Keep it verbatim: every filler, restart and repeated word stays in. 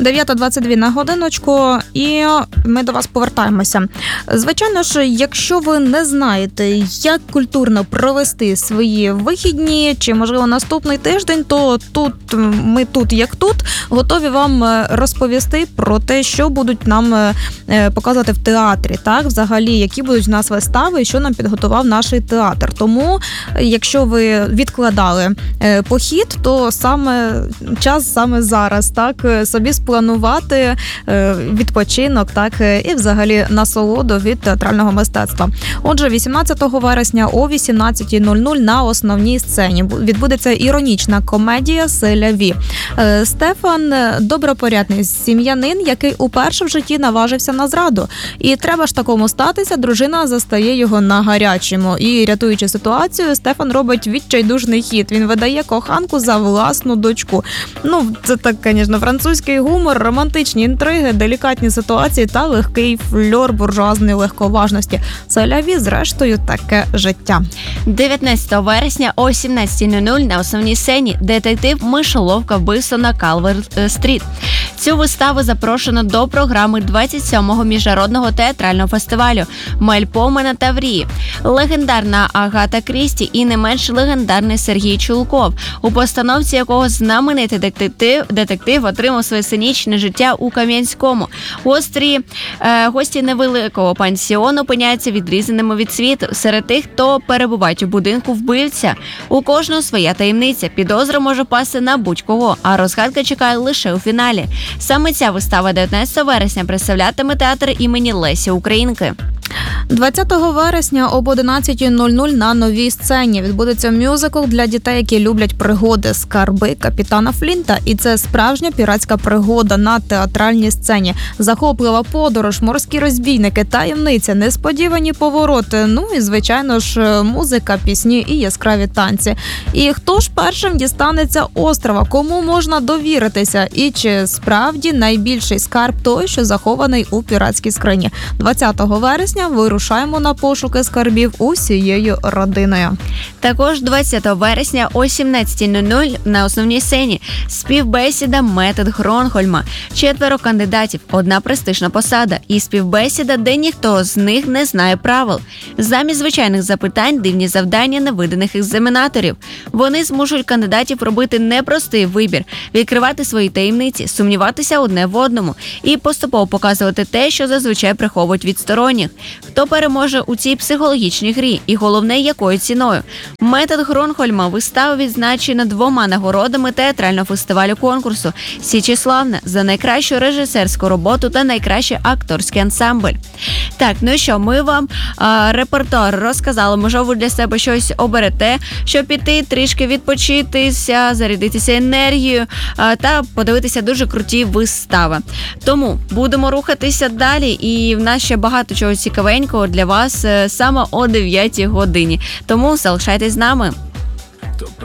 дев'ята двадцять дві на годиночку, і ми до вас повертаємося. Звичайно ж, якщо ви не знаєте, як культурно провести свої вихідні, чи, можливо, наступний тиждень, то тут, ми тут як тут, готові вам розповісти про те, що будуть нам показувати в театрі, так, взагалі, які будуть в нас вистави, і що нам підготував наш театр. Тому, якщо ви відкладали похід, то саме час саме зараз, так, собі спланувати відпочинок, так, і взагалі насолоду від театрального мистецтва. Отже, вісімнадцятого вересня о вісімнадцятій нуль нуль на основній сцені відбудеться іронічна комедія «Селяві». Стефан – добропорядний сім'янин, який уперше в житті наважився на зраду. І треба ж такому статися, дружина застає його на гарячому. І, рятуючи ситуацію, Стефан робить відчайдушний хід. Він видає коханку за власну дочку. Ну, це так, звісно, французький гумор, романтичні інтриги, делікатні ситуації та легкий фльор буржуазної легковажності. «Селяві», зрештою, таке життя. дев'ятнадцятого вересня о сімнадцятій нуль нуль на основній сцені детектив «Мишоловка. Вбивство на Калвер-стріт». Цю виставу запрошено до програми двадцять сьомого міжнародного театрального фестивалю «Мельпоме на Таврії». Легендарна Агата Крісті і не менш легендарний Сергій Чулков, у постановці якого знаменитий детектив, детектив отримав своє сценічне життя у Кам'янському. Гострі, е, гості невеликого пансіону опиняються відрізаними від світу. Серед тих, хто перебувають у будинку вбивця, у кожного своя таємниця. Підозра може пасти на будь-кого, а розгадка чекає лише у фіналі. Саме ця вистава дев'ятнадцятого вересня представлятиме театр імені Лесі Українки. двадцятого вересня об одинадцятій нуль нуль на новій сцені відбудеться мюзикл для дітей, які люблять пригоди «Скарби капітана Флінта». І це справжня піратська пригода на театральній сцені. Захоплива подорож, морські розбійники, таємниця, несподівані повороти. Ну і, звичайно ж, музика, пісні і яскраві танці. І хто ж першим дістанеться острова? Кому можна довіритися? І чи справді найбільший скарб той, що захований у піратській скрині? двадцятого вересня вирушаємо на пошуки скарбів усією родиною. Також двадцятого вересня о сімнадцятій нуль нуль на основній сцені співбесіда «Метод Гронхольма». Четверо кандидатів, одна престижна посада і співбесіда, де ніхто з них не знає правил. Замість звичайних запитань дивні завдання невиданих екзаменаторів. Вони змушують кандидатів робити непростий вибір, відкривати свої таємниці, сумніватися одне в одному і поступово показувати те, що зазвичай приховують від сторонніх. Хто переможе у цій психологічній грі і, головне, якою ціною? «Метод Гронхольма» вистава відзначена двома нагородами театрального фестивалю конкурсу «Січеславна» за найкращу режисерську роботу та найкращий акторський ансамбль. Так, ну і що, ми вам а, репертуар розказали, можливо, ви для себе щось оберете, щоб піти трішки відпочитися, зарядитися енергією а, та подивитися дуже круті вистави. Тому будемо рухатися далі, і в нас ще багато чого цікавенького для вас саме о дев'ятій годині. Тому залишайтесь з нами.